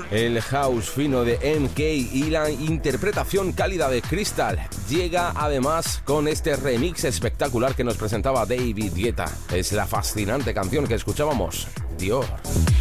El house fino de MK y la interpretación cálida de Crystal llega además con este remix espectacular que nos presentaba David Guetta. Es la fascinante canción que escuchábamos, Dior.